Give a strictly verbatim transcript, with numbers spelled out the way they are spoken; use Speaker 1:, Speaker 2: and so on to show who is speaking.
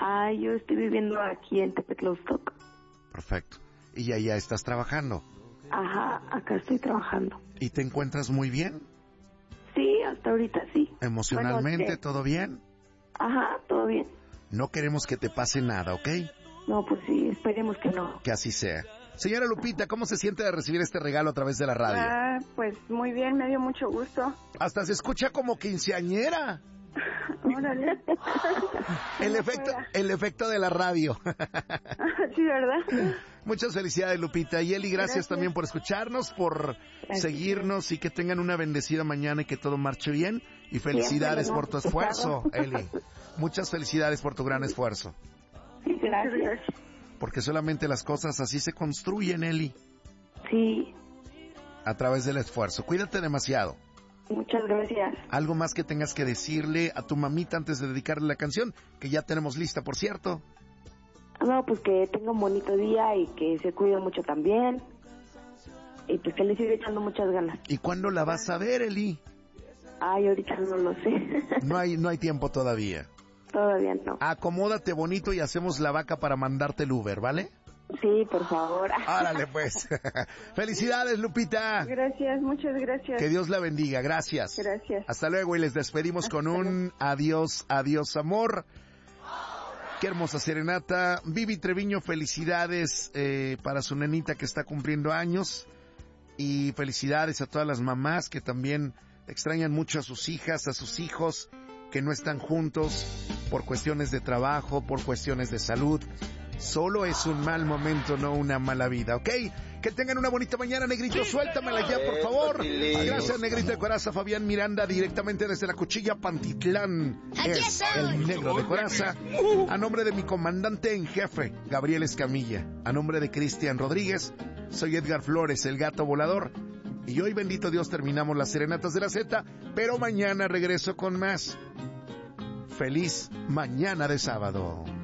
Speaker 1: Ah, yo estoy viviendo aquí en Tepetlostoc.
Speaker 2: Perfecto. ¿Y allá estás trabajando?
Speaker 1: Ajá, acá estoy trabajando.
Speaker 2: ¿Y te encuentras muy bien?
Speaker 1: Sí, hasta ahorita sí.
Speaker 2: ¿Emocionalmente
Speaker 1: Bueno, sí.
Speaker 2: todo bien?
Speaker 1: Ajá, todo bien.
Speaker 2: No queremos que te pase nada, ¿ok?
Speaker 1: No, pues sí, esperemos que no.
Speaker 2: Que así sea. Señora Lupita, ¿cómo se siente de recibir este regalo a través de la radio?
Speaker 3: Ah, pues muy bien, me dio mucho gusto.
Speaker 2: Hasta se escucha como quinceañera.
Speaker 3: Órale.
Speaker 2: El efecto, el efecto de la radio.
Speaker 3: Sí, ¿verdad?
Speaker 2: Muchas felicidades, Lupita. Y Eli, gracias,
Speaker 3: Gracias.
Speaker 2: también por escucharnos, por
Speaker 1: Gracias.
Speaker 2: seguirnos y que tengan una bendecida mañana y que todo marche bien. Y felicidades
Speaker 1: Siempre
Speaker 2: por tu
Speaker 1: hemos
Speaker 2: esfuerzo, Eli. Muchas felicidades por tu gran esfuerzo.
Speaker 1: Sí, gracias.
Speaker 2: Porque solamente las cosas así se construyen, Eli.
Speaker 1: Sí,
Speaker 2: A través del esfuerzo. Cuídate demasiado.
Speaker 1: muchas gracias.
Speaker 2: Algo más que tengas que decirle a tu mamita antes de dedicarle la canción, que ya tenemos lista, por cierto.
Speaker 1: No, pues que tenga un bonito día y que se cuide mucho también. Y pues que le siga echando muchas ganas.
Speaker 2: ¿Y cuándo la vas a ver, Eli?
Speaker 1: Ay, ahorita no lo sé.
Speaker 2: No hay, no hay tiempo todavía.
Speaker 1: Todavía no.
Speaker 2: Acomódate bonito y hacemos la vaca para mandarte el Uber, ¿vale?
Speaker 1: Sí, por favor.
Speaker 2: Árale, pues. Felicidades, Lupita.
Speaker 3: Gracias, muchas gracias.
Speaker 2: Que Dios la bendiga. Gracias.
Speaker 3: Gracias.
Speaker 2: Hasta luego y les despedimos con un adiós, adiós, amor. Qué hermosa serenata. Vivi Treviño, felicidades eh, para su nenita que está cumpliendo años. Y felicidades a todas las mamás que también extrañan mucho a sus hijas, a sus hijos, que no están juntos por cuestiones de trabajo, por cuestiones de salud. Solo es un mal momento, no una mala vida, ¿ok? Que tengan una bonita mañana, Negrito. Suéltamela ya, por favor. Gracias, Negrito de Coraza. Fabián Miranda, directamente desde la Cuchilla Pantitlán. Es el Negro de Coraza. A nombre de mi comandante en jefe, Gabriel Escamilla. A nombre de Cristian Rodríguez, soy Edgar Flores, el Gato Volador. Y hoy, bendito Dios, terminamos las serenatas de la Z, pero mañana regreso con más. Feliz mañana de sábado.